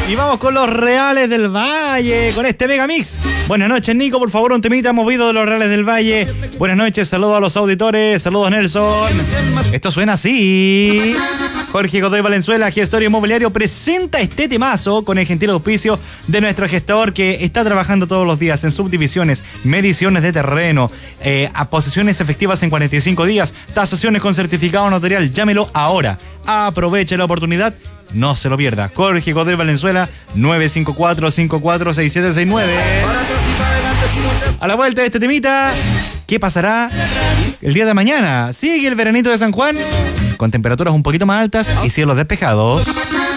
Y vamos con los Reales del Valle, con este mega mix. Buenas noches, Nico, por favor, un temita movido de los Reales del Valle. Buenas noches, saludos a los auditores, saludos Nelson. Esto suena así. Jorge Godoy Valenzuela, gestor inmobiliario, presenta este temazo con el gentil auspicio de nuestro gestor que está trabajando todos los días en subdivisiones, mediciones de terreno, a posesiones efectivas en 45 días, tasaciones con certificado notarial. Llámelo ahora. Aproveche la oportunidad. No se lo pierda. Jorge Godoy Valenzuela, 954-546769. A la vuelta de este temita, ¿qué pasará el día de mañana? Sigue el veranito de San Juan, con temperaturas un poquito más altas y cielos despejados.